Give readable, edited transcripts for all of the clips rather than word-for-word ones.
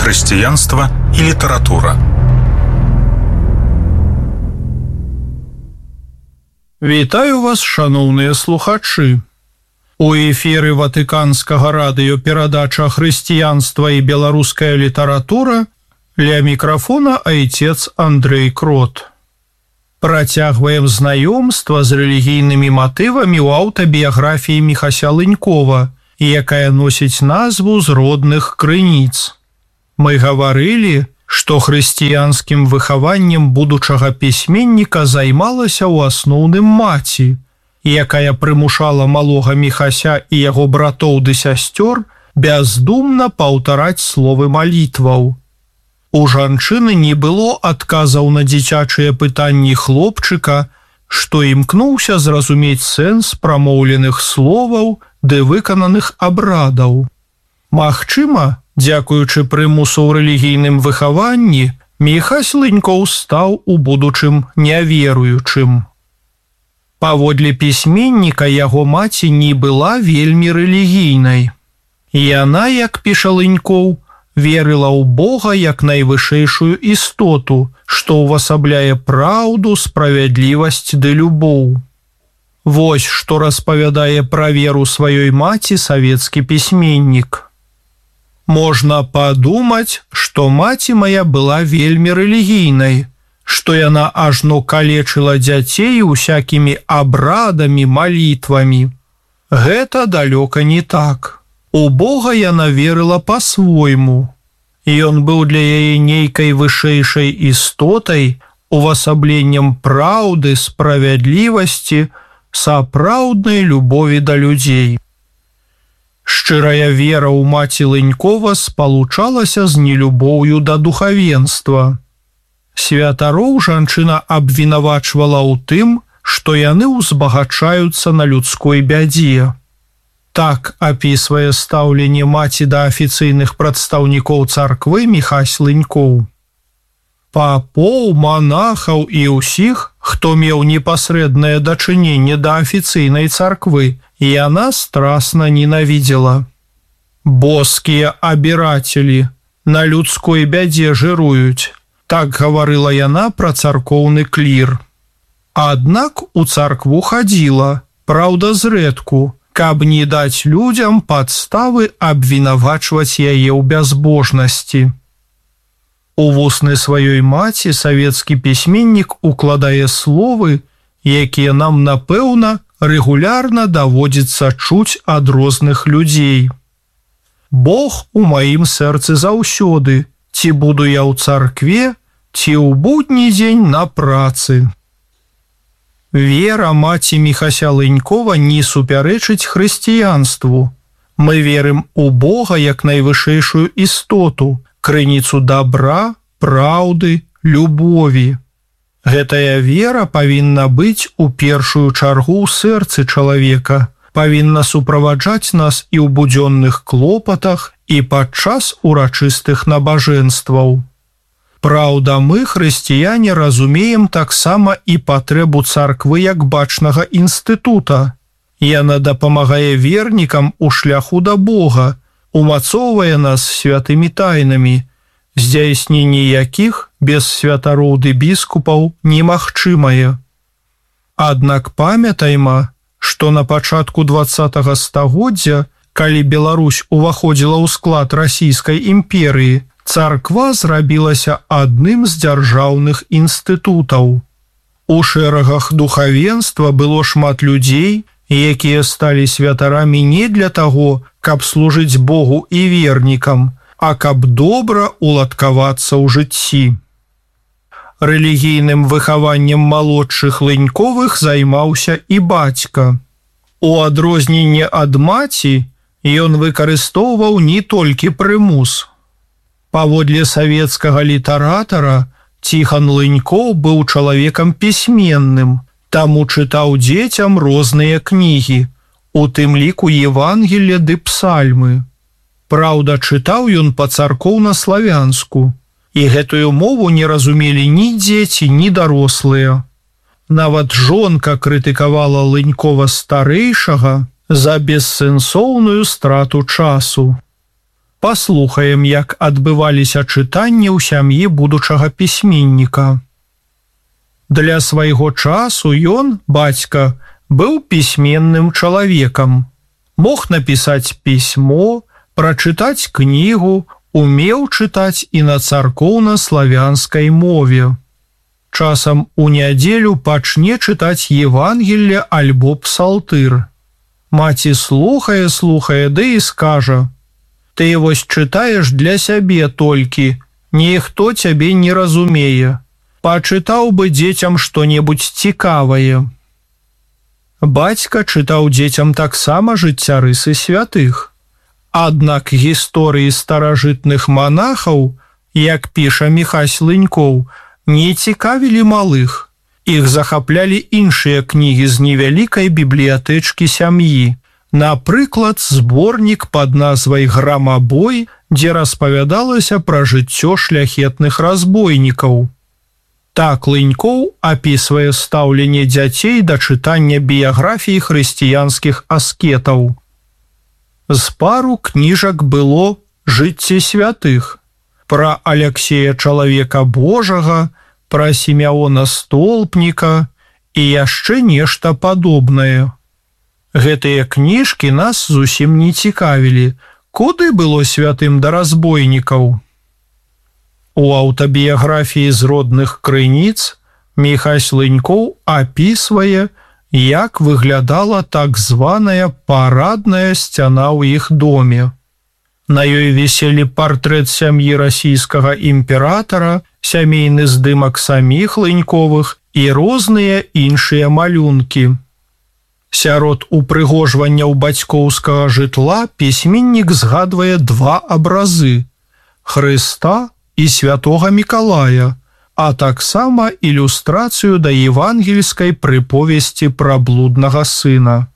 хрысціянства і літаратура. Вітаю вас, шаноўныя слухачы. У эфіры Ватыканскага радыё перадача «Хрысціянства і беларуская літаратура», ля мікрафона айцец Андрэй Крот. Працягваем знаёмства з рэлігійнымі матывамі ў аўтабіяграфіі Міхася Лынькова, якая носіць назву «З родных крыніц». Мы гаварылі, што хрысціянскім выхаваннем будучага пісьменніка займалася ў асноўным маці, якая прымушала малога Міхася і яго братоў ды сясцёр бяздумна паўтараць словы малітваў. У жанчыны не было адказаў на дзіцячыя пытанні хлопчыка, што імкнуўся зразумець сэнс прамоўленых словаў ды выкананых абрадаў. Магчыма, дзякуючы прымусу ў рэлігійным выхаванні, Міхась Лынькоў стаў у будучым няверуючым. Паводле пісьменніка яго маці не была вельмі рэлігійнай. Яна, як піша Лынькоў, верыла ў Бога як найвышэйшую істоту, што ўвасабляе праўду, справядлівасць ды любоў. Вось што распавядае пра веру сваёй маці савецкі пісьменнік. Можна падумаць, што маці мая была вельмі рэлігійнай, што яна ажно калечыла дзяцей усякімі абрадамі, малітвамі. Гэта далёка не так. У Бога яна верыла па-свойму. Ён быў для яе нейкай вышэйшай істотай, увасабленнем праўды, справядлівасці, сапраўднай любові да людзей. Шчырая вера ў маці Лынькова спалучалася з нелюбоўю да духавенства. Святароў жанчына абвінавачвала ў тым, што яны ўзбагачаюцца на людской бядзе. Так апісвае стаўленне маці да афіцыйных прадстаўнікоў царквы Міхась Лынькоў. Папоў, манахаў і ўсіх, хто меў непасрэднае дачыненне да афіцыйнай царквы, яна страсна ненавідзела. Боскія абірацелі на людской бядзе жыруюць, так гаварыла яна пра царкоўны клір. Аднак у царкву хадзіла, праўда зрэдку, каб не даць людзям падставы абвінавачваць яе ў бязбожнасці. У вусны сваёй маці савецкі пісьменнік укладае словы, якія нам, напэўна, рэгулярна даводзіцца чуць ад розных людзей. Бог у маім сэрцы заўсёды, ці буду я ў царкве, ці ў будні дзень на працы. Вера маці Міхася Лынькова не супярэчыць хрысціянству. Мы верым у Бога як найвышэйшую істоту, крыніцу дабра, праўды, любові. Гэтая вера павінна быць у першую чаргу ў сэрцы чалавека, павінна суправаджаць нас і ў будзённых клопатах, і падчас урачыстых набажэнстваў. Праўда, мы, хрысціяне, разумеем таксама і патрэбу царквы як бачнага інстытута. Яна дапамагае вернікам у шляху да Бога, умацоўвае нас святымі тайнамі, здзяйсненне якіх без святароў ды біскупаў немагчымае. Аднак памятайма, што на пачатку 20-го стагоддзя, калі Беларусь уваходзіла ў склад расійскай імперыі, царква зрабілася адным з дзяржаўных інстытутаў. У шэрагах духавенства было шмат людзей, якія сталі святарамі не для таго, каб служыць Богу і вернікам, а каб добра уладкавацца ў жыцці. Рэлігійным выхаваннем малодшых Лыньковых займаўся і бацька. У адрозненне ад маці ён выкарыстоўваў не толькі прымус. Паводле савецкага літаратара, Ціхан Лынькоў быў чалавекам пісьменным, таму чытаў дзецям розныя кнігі, у тым ліку Евангелле ды псальмы. Праўда, чытаў ён па-царкоўна-славянску, і гэтую мову не разумелі ні дзеці, ні дарослыя. Нават жонка крытыкавала Лынькова старэйшага за бессэнсоўную страту часу. Паслухаем, як адбываліся чытанні ў сям'і будучага пісьменніка. Для свайго часу ён, бацька, быў пісьменным чалавекам. Мог напісаць пісьмо, прачытаць кнігу, умеў чытаць і на царкоўна-славянскай мове. Часам у нядзелю пачне чытаць Евангелле альбо псалтыр. Маці слухае, ды і скажа: «Ты вось чытаеш для сябе толькі, ніхто цябе не разумее. Пачытаў бы дзецям што-небудзь цікавае». Бацька чытаў дзецям таксама жыццярысы святых. Аднак гісторыі старажытных манахаў, як піша Міхась Лынькоў, не цікавілі малых. Іх захаплялі іншыя кнігі з невялікай бібліятэчкі сям'і. Напрыклад, зборнік пад назвай «Грамабой», дзе распавядалася пра жыццё шляхетных разбойнікаў. Так Лынькоў апісвае стаўленне дзяцей да чытання біяграфій хрысціянскіх аскетаў. З пару кніжак было «Жыцці святых», пра Аляксея Чалавека Божага, пра Сімеона Столпніка і яшчэ нешта падобнае. Гэтыя кніжкі нас зусім не цікавілі, куды было святым да разбойнікаў. У аўтабіяграфіі з родных крыніц Міхась Лынькоў апісвае, як выглядала так званая парадная сцяна ў іх доме. На ёй віселі партрэт сям'і расійскага імператара, сямейны здымак саміх Лыньковых і розныя іншыя малюнкі. Сярод упрыгожванняў бацькоўскага жытла пісьменнік згадвае два абразы – Хрыста і святога Мікалая, а таксама ілюстрацыю да евангельскай прыповесці пра блуднага сына.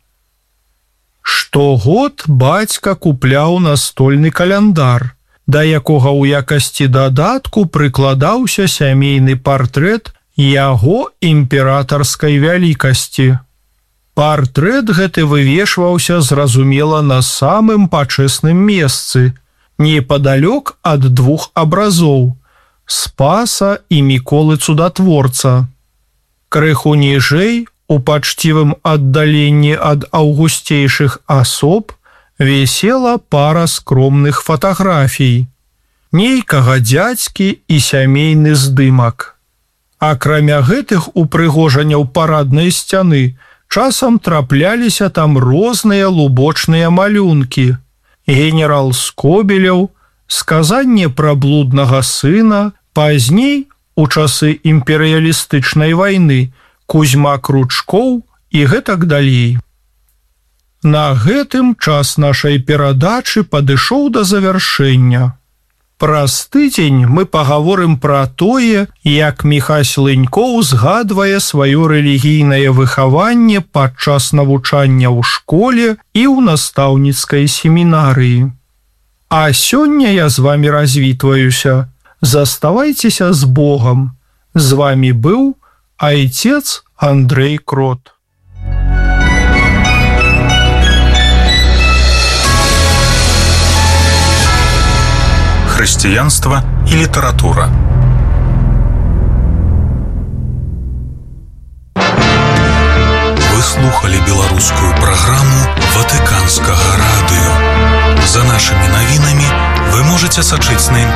Штогод бацька купляў настольны каляндар, да якога ў якасці дадатку прыкладаўся сямейны партрэт яго імператарскай вялікасці. Партрэт гэты вывешваўся, зразумела, на самым пачэсным месцы, непадалёк ад двух абразоў – Спаса і Міколы Цудатворца. Крыху ніжэй, у пачцівым аддаленні ад аўгусцейшых асоб, вісела пара скромных фатаграфій – нейкага дзядзькі і сямейны здымак. Акрамя гэтых упрыгожанняў параднай сцяны, часам трапляліся там розныя лубочныя малюнкі. Генерал Скобелеў, сказанне пра блуднага сына, пазней, у часы імперыялістычнай вайны, Кузьма Кручкоў і гэтак далей. На гэтым час нашай перадачы падышоў да завяршэння. Праз тыдзень мы пагаворым пра тое, як Міхась Лынькоў згадвае сваё рэлігійнае выхаванне падчас навучання ў школе і ў настаўніцкай семінарыі. А сёння я з вамі развітваюся. Заставайцеся з Богам. З вамі быў айцец Андрэй Крот. Хрысціянства і літаратура. Вы слухали беларускую праграму Ватыканскага радыё. За нашымі навінамі вы можаце сачыць на інтэрнэце